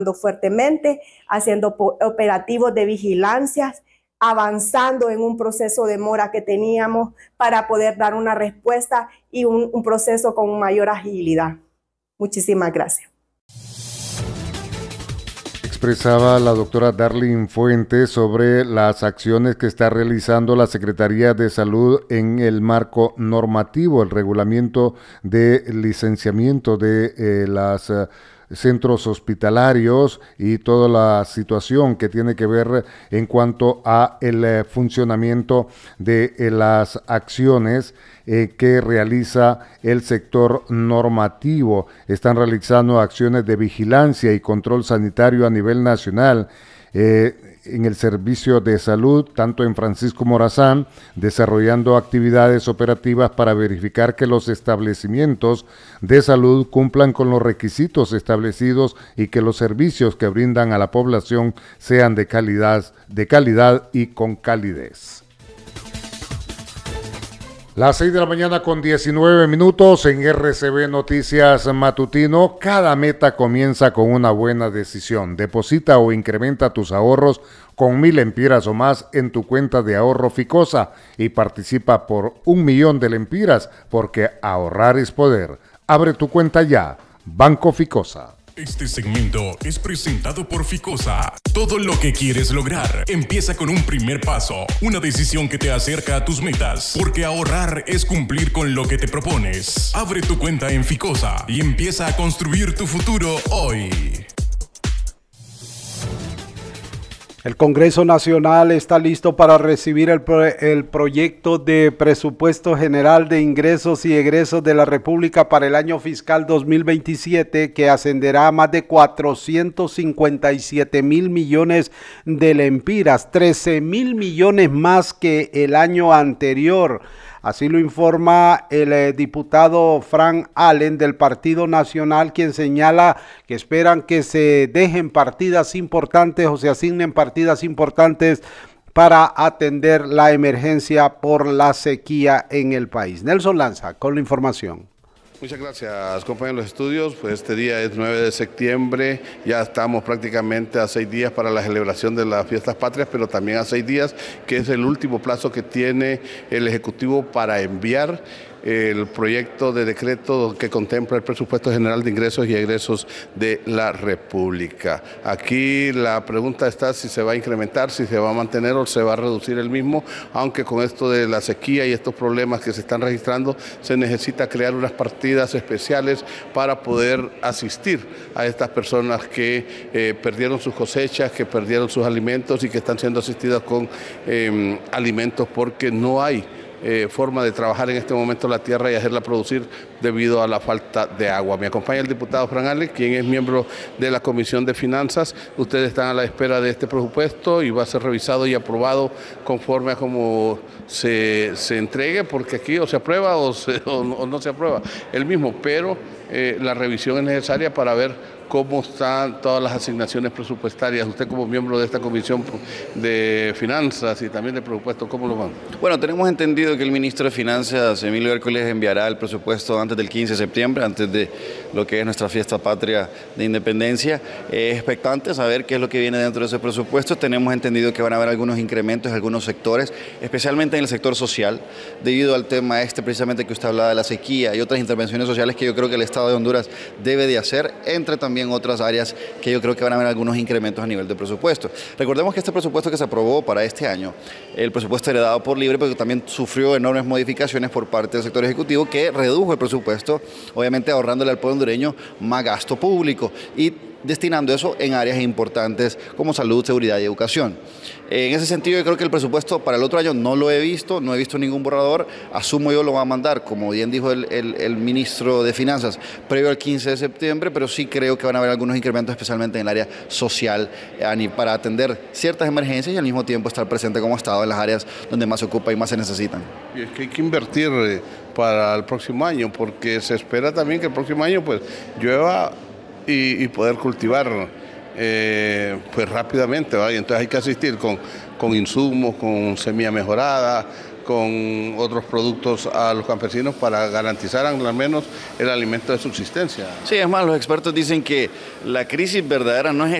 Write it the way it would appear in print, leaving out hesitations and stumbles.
fuertemente, haciendo operativos de vigilancia, avanzando en un proceso de mora que teníamos para poder dar una respuesta y un proceso con mayor agilidad. Muchísimas gracias. Expresaba la doctora Darlene Fuentes sobre las acciones que está realizando la Secretaría de Salud en el marco normativo, el regulamiento de licenciamiento de las centros hospitalarios y toda la situación que tiene que ver en cuanto a el funcionamiento de las acciones que realiza el sector normativo. Están realizando acciones de vigilancia y control sanitario a nivel nacional en el servicio de salud, tanto en Francisco Morazán, desarrollando actividades operativas para verificar que los establecimientos de salud cumplan con los requisitos establecidos y que los servicios que brindan a la población sean de calidad y con calidez. Las 6 de la mañana con 19 minutos en RCB Noticias Matutino. Cada meta comienza con una buena decisión. Deposita o incrementa tus ahorros con 1,000 lempiras o más en tu cuenta de ahorro Ficosa y participa por 1,000,000 de lempiras, porque ahorrar es poder. Abre tu cuenta ya. Banco Ficosa. Este segmento es presentado por Ficosa. Todo lo que quieres lograr empieza con un primer paso, una decisión que te acerca a tus metas, porque ahorrar es cumplir con lo que te propones. Abre tu cuenta en Ficosa y empieza a construir tu futuro hoy. El Congreso Nacional está listo para recibir el proyecto de presupuesto general de ingresos y egresos de la República para el año fiscal 2027, que ascenderá a más de 457,000 millones de lempiras, 13,000 millones más que el año anterior. Así lo informa el diputado Frank Allen del Partido Nacional, quien señala que esperan que se dejen partidas importantes o se asignen partidas importantes para atender la emergencia por la sequía en el país. Nelson Lanza con la información. Muchas gracias, compañeros de los estudios. Pues este día es 9 de septiembre, ya estamos prácticamente a 6 días para la celebración de las fiestas patrias, pero también a 6 días, que es el último plazo que tiene el Ejecutivo para enviar el proyecto de decreto que contempla el presupuesto general de ingresos y egresos de la República. Aquí la pregunta está si se va a incrementar, si se va a mantener o se va a reducir el mismo, aunque con esto de la sequía y estos problemas que se están registrando, se necesita crear unas partidas especiales para poder asistir a estas personas que perdieron sus cosechas, que perdieron sus alimentos y que están siendo asistidas con alimentos porque no hay forma de trabajar en este momento la tierra y hacerla producir debido a la falta de agua. Me acompaña el diputado Frank Allen, quien es miembro de la Comisión de Finanzas. Ustedes están a la espera de este presupuesto y va a ser revisado y aprobado conforme a cómo se entregue, porque aquí o se aprueba o no se aprueba el mismo, pero la revisión es necesaria para ver cómo están todas las asignaciones presupuestarias. Usted como miembro de esta Comisión de Finanzas y también de Presupuesto, ¿cómo lo van? Bueno, tenemos entendido que el ministro de Finanzas, Emilio Hércules, enviará el presupuesto antes del 15 de septiembre, antes de lo que es nuestra fiesta patria de independencia. Es expectante saber qué es lo que viene dentro de ese presupuesto. Tenemos entendido que van a haber algunos incrementos en algunos sectores, especialmente en el sector social, debido al tema precisamente que usted hablaba de la sequía y otras intervenciones sociales que yo creo que el Estado de Honduras debe de hacer, entre también otras áreas que yo creo que van a haber algunos incrementos a nivel de presupuesto. Recordemos que este presupuesto que se aprobó para este año, el presupuesto heredado por Libre, pero también sufrió enormes modificaciones por parte del sector ejecutivo, que redujo el presupuesto, obviamente ahorrándole al pueblo hondureño más gasto público y destinando eso en áreas importantes como salud, seguridad y educación. En ese sentido, yo creo que el presupuesto para el otro año no lo he visto, no he visto ningún borrador, asumo yo lo va a mandar, como bien dijo el ministro de Finanzas, previo al 15 de septiembre, pero sí creo que van a haber algunos incrementos, especialmente en el área social, para atender ciertas emergencias y al mismo tiempo estar presente como Estado en las áreas donde más se ocupa y más se necesitan. Y es que hay que invertir para el próximo año, porque se espera también que el próximo año pues llueva y poder cultivar pues rápidamente, ¿va? Y entonces hay que asistir con insumos, con semilla mejorada, con otros productos a los campesinos para garantizar al menos el alimento de subsistencia. Sí, es más, los expertos dicen que la crisis verdadera no es